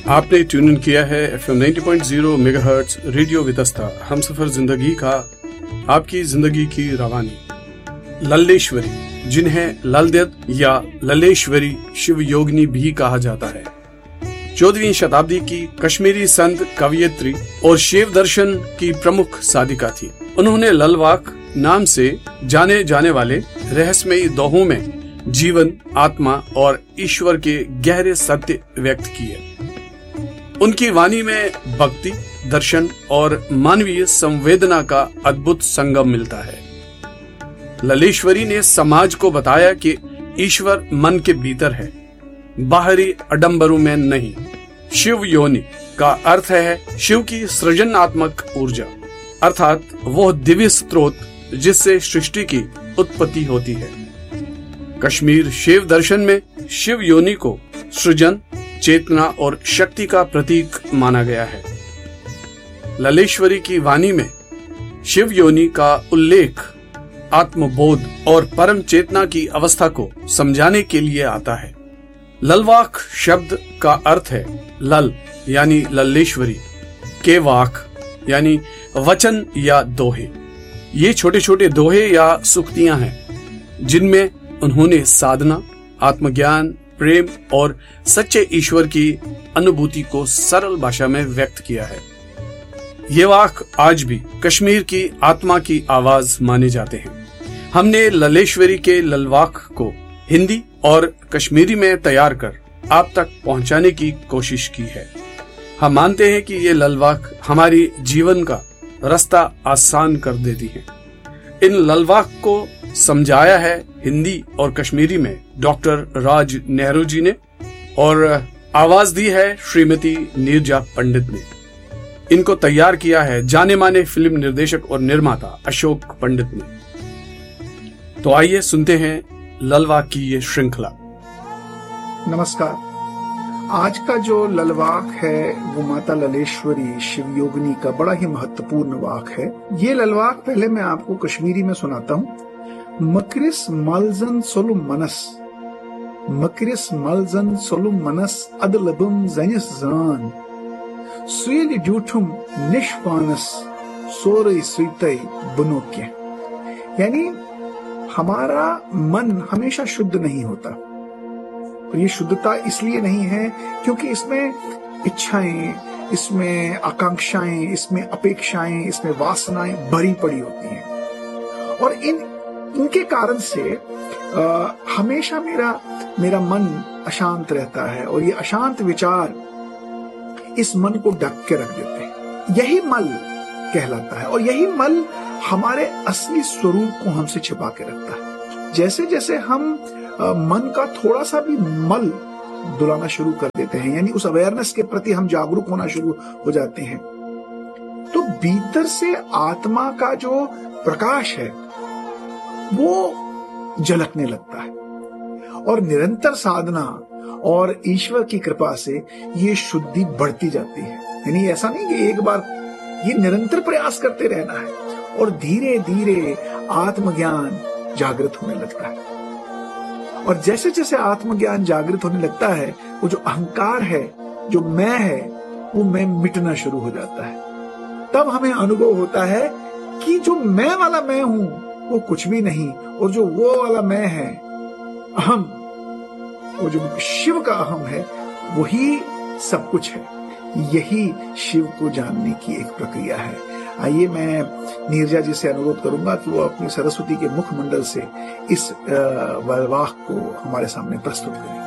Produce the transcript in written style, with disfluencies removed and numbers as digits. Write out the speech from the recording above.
आपने tune in किया है FM 90.0 megahertz radio Vitasta, Humsafar जिंदगी का आपकी जिंदगी की रवानी। लल्लेश्वरी, जिन्हें ललदेव या लल्लेश्वरी शिव योगिनी भी कहा जाता है, 14वीं शताब्दी की कश्मीरी संत, कवयित्री और शिव दर्शन की प्रमुख साधिका थी। उन्होंने ललवाक नाम से जाने जाने वाले रहस्यमयी दोहों में जीवन, आत्मा और ईश्वर के गहरे सत्य व्यक्त किए। उनकी वाणी में भक्ति, दर्शन और मानवीय संवेदना का अद्भुत संगम मिलता है। लल्लेश्वरी ने समाज को बताया कि ईश्वर मन के भीतर है, बाहरी आडंबरों में नहीं। शिव योनि का अर्थ है शिव की सृजनात्मक ऊर्जा, अर्थात वह दिव्य स्रोत जिससे सृष्टि की उत्पत्ति होती है। कश्मीर शिव दर्शन में शिव योनि को सृजन, चेतना और शक्ति का प्रतीक माना गया है। लल्लेश्वरी की वाणी में शिव योनि का उल्लेख आत्मबोध और परम चेतना की अवस्था को समझाने के लिए आता है। ललवाक शब्द का अर्थ है लल यानी लल्लेश्वरी, के वाक यानी वचन या दोहे। ये छोटे छोटे दोहे या सुक्तियां हैं जिनमें उन्होंने साधना, आत्मज्ञान, प्रेम और सच्चे ईश्वर की अनुभूति को सरल भाषा में व्यक्त किया है। ये वाक आज भी कश्मीर की आत्मा की आवाज माने जाते हैं। हमने लल्लेश्वरी के ललवाक को हिंदी और कश्मीरी में तैयार कर आप तक पहुंचाने की कोशिश की है। हम मानते हैं कि ये ललवाक हमारी जीवन का रास्ता आसान कर देती है। इन ललवाक को समझाया है हिंदी और कश्मीरी में डॉक्टर राज नेहरू जी ने और आवाज दी है श्रीमती नीरजा पंडित ने। इनको तैयार किया है जाने माने फिल्म निर्देशक और निर्माता अशोक पंडित ने। तो आइए सुनते हैं ललवाक की ये श्रृंखला। नमस्कार। आज का जो ललवाक है वो माता लल्लेश्वरी शिव योगिनी का बड़ा ही महत्वपूर्ण वाक है। ये ललवाक पहले मैं आपको कश्मीरी में सुनाता हूँ। मक्रिस मलजन सोलु मनस, मक्रिस मलजन सोलु मनस अदलबम जनिस जान, सुयली ड्यूठुम निष्पानस सोरई सुइतई बुनोक्य। यानी हमारा मन हमेशा शुद्ध नहीं होता, और ये शुद्धता इसलिए नहीं है क्योंकि इसमें इच्छाएं, इसमें आकांक्षाएं, इसमें अपेक्षाएं, इसमें वासनाएं भरी पड़ी होती हैं, और इनके कारण से हमेशा मेरा मन अशांत रहता है, और ये अशांत विचार इस मन को ढक के रख देते हैं। यही मल कहलाता है, और यही मल हमारे असली स्वरूप को हमसे छिपा के रखता है। जैसे जैसे हम मन का थोड़ा सा भी मल धुलाना शुरू कर देते हैं, यानी उस अवेयरनेस के प्रति हम जागरूक होना शुरू हो जाते हैं, तो भीतर से आत्मा का जो प्रकाश है वो झलकने लगता है। और निरंतर साधना और ईश्वर की कृपा से ये शुद्धि बढ़ती जाती है। यानी ऐसा नहीं कि एक बार, ये निरंतर प्रयास करते रहना है, और धीरे धीरे आत्मज्ञान जागृत होने लगता है। और जैसे जैसे आत्मज्ञान जागृत होने लगता है, वो जो अहंकार है, जो मैं है, वो मैं मिटना शुरू हो जाता है। तब हमें अनुभव होता है कि जो मैं वाला मैं हूं वो कुछ भी नहीं, और जो वो वाला मैं है, अहम, वो जो शिव का अहम है, वही सब कुछ है। यही शिव को जानने की एक प्रक्रिया है। आइए मैं नीरजा जी से अनुरोध करूंगा कि वो अपनी सरस्वती के मुखमंडल से इस वाक को हमारे सामने प्रस्तुत करें।